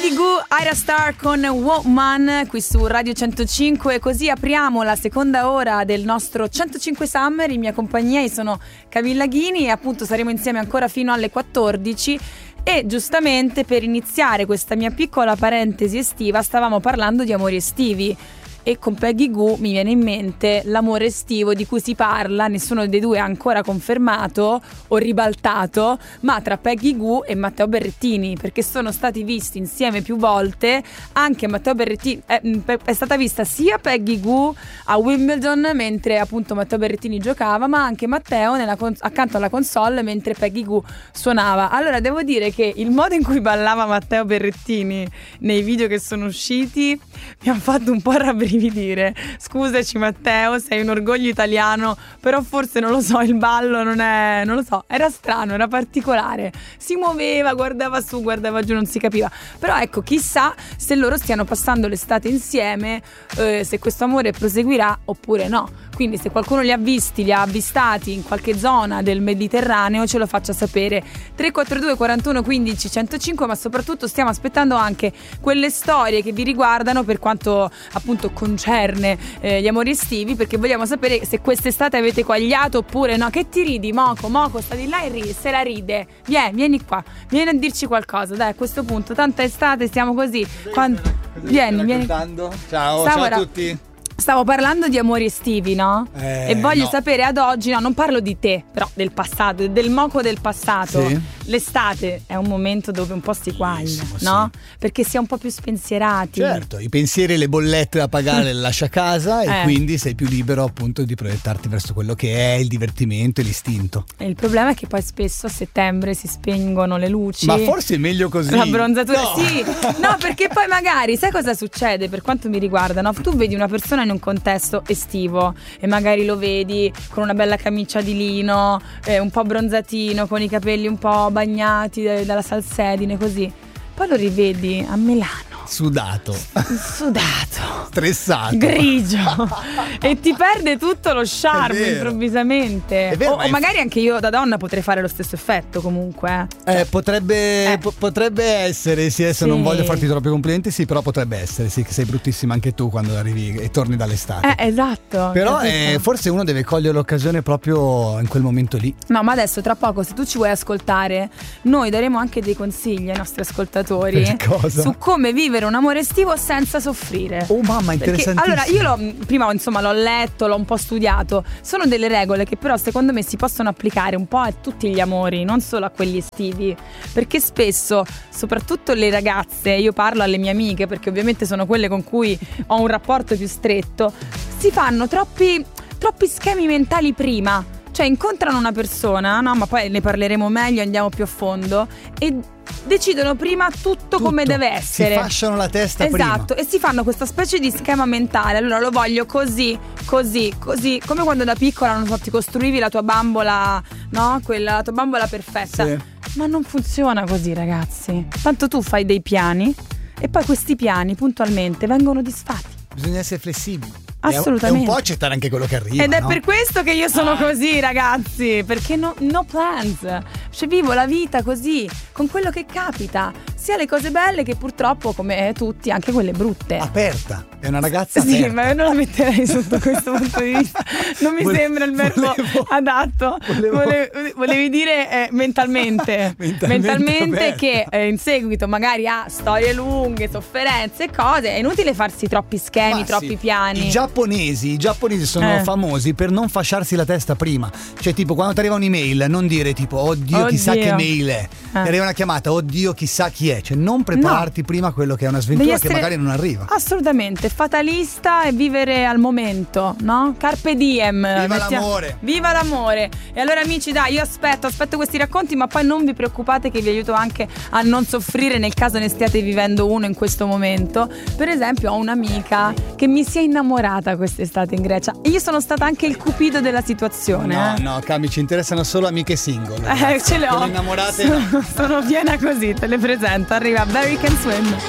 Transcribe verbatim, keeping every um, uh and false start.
Peggy Gou, Ira Star con Woman qui su Radio centocinque. Così apriamo la seconda ora del nostro centocinque Summer. In mia compagnia io sono Camilla Ghini e appunto saremo insieme ancora fino alle quattordici. E giustamente per iniziare questa mia piccola parentesi estiva stavamo parlando di amori estivi. E con Peggy Gou mi viene in mente l'amore estivo di cui si parla, nessuno dei due ha ancora confermato o ribaltato, ma tra Peggy Gou e Matteo Berrettini, perché sono stati visti insieme più volte. Anche Matteo Berrettini è, è stata vista sia Peggy Gou a Wimbledon mentre appunto Matteo Berrettini giocava, ma anche Matteo nella, accanto alla console mentre Peggy Gou suonava. Allora devo dire che il modo in cui ballava Matteo Berrettini nei video che sono usciti mi ha fatto un po' rabbrividire. Dire scusaci Matteo, sei un orgoglio italiano, però forse non lo so, il ballo non è, non lo so, era strano, era particolare, si muoveva, guardava su, guardava giù, non si capiva. Però ecco, chissà se loro stiano passando l'estate insieme, eh, se questo amore proseguirà oppure no. Quindi se qualcuno li ha visti, li ha avvistati in qualche zona del Mediterraneo, ce lo faccia sapere. Tre quattro due quarantuno quindici centocinque, ma soprattutto stiamo aspettando anche quelle storie che vi riguardano per quanto appunto concerne eh, gli amori estivi, perché vogliamo sapere se quest'estate avete quagliato oppure no. Che ti ridi, Moco? Moco sta di là e ride, se la ride. Vieni, vieni qua, vieni a dirci qualcosa, dai, a questo punto, tanta estate, stiamo così. Quando... Vieni, vieni. Ciao, Stavo ciao a ra- tutti. Stavo parlando di amori estivi, no? Eh, e voglio no. sapere ad oggi, no, non parlo di te, però del passato, del Moco del passato. Sì. L'estate è un momento dove un po' si quaglia, Bellissimo, no? sì. Perché si è un po' più spensierati. Certo, i pensieri e le bollette da pagare le lascia a casa e Eh. quindi sei più libero appunto di proiettarti verso quello che è il divertimento e l'istinto. E il problema è che poi spesso a settembre si spengono le luci. Ma forse è meglio così. La bronzatura, No. sì. No, perché poi magari, sai cosa succede per quanto mi riguarda, no? Tu vedi una persona in un contesto estivo e magari lo vedi con una bella camicia di lino, eh, un po' bronzatino, con i capelli un po' bagnati da- dalla salsedine, così. Poi lo rivedi a Milano, Sudato, sudato, stressato, grigio e ti perde tutto lo charme È vero. improvvisamente. È vero, o, ma o è- magari anche io da donna potrei fare lo stesso effetto comunque. eh. Eh, potrebbe, Eh. po- potrebbe essere, sì, adesso Sì. non voglio farti troppi complimenti, sì, però potrebbe essere, sì, che sei bruttissima anche tu quando arrivi e torni dall'estate. Eh, esatto. Però capito? eh, forse uno deve cogliere l'occasione proprio in quel momento lì. No, ma adesso tra poco, se tu ci vuoi ascoltare, noi daremo anche dei consigli ai nostri ascoltatori Per cosa? su come vivere un amore estivo senza soffrire. Oh mamma, Perché interessantissimo. allora io l'ho, prima insomma l'ho letto, l'ho un po' studiato. Sono delle regole che però secondo me si possono applicare un po' a tutti gli amori, non solo a quelli estivi. Perché spesso, soprattutto le ragazze, io parlo alle mie amiche perché ovviamente sono quelle con cui ho un rapporto più stretto, si fanno troppi, troppi schemi mentali prima. Cioè incontrano una persona, no? Ma poi ne parleremo meglio, andiamo più a fondo, e decidono prima tutto, come Tutto. deve essere. Si fasciano la testa prima. Esatto, e si fanno questa specie di schema mentale. Allora lo voglio così, così, così. Come quando da piccola, non so, ti costruivi la tua bambola, no? Quella, la tua bambola perfetta. Sì. Ma non funziona così, ragazzi. Tanto tu fai dei piani e poi questi piani puntualmente vengono disfatti. Bisogna essere flessibili. Assolutamente. E un po' accettare anche quello che arriva. Ed è no? per questo che io sono così, ragazzi. Perché no, no plans. Cioè vivo la vita così, con quello che capita. Sia le cose belle che purtroppo, come tutti, anche quelle brutte. Aperta. È una ragazza Sì, aperta. ma io non la metterei sotto questo punto di vista. Non mi Vole- sembra il verbo volevo- adatto. volevo- Vole- volevi dire eh, mentalmente. Mentalmente aperta. Che eh, in seguito magari a storie lunghe, sofferenze e cose, è inutile farsi troppi schemi, Ma troppi sì, piani. I giapponesi, i giapponesi sono Eh. famosi per non fasciarsi la testa prima. Cioè, tipo, quando ti arriva un'email, non dire tipo, oddio, chissà Oddio. che mail è. Ti arriva una chiamata, oddio, chissà chi è. Cioè, non prepararti prima a quello che è una sventura Devi che essere- magari non arriva. Assolutamente, fatalista e vivere al momento, no? Carpe diem. Viva Mettia- l'amore. Viva l'amore. E allora amici, dai, io aspetto, aspetto questi racconti, ma poi non vi preoccupate che vi aiuto anche a non soffrire nel caso ne stiate vivendo uno in questo momento. Per esempio, ho un'amica che mi si è innamorata quest'estate in Grecia e io sono stata anche il cupido della situazione. No, eh. no, Cami, ci interessano solo amiche single. Eh, ce le ho. Quelle innamorate sono, no. sono piena così, te le presento. Arriva Barry Can Swim.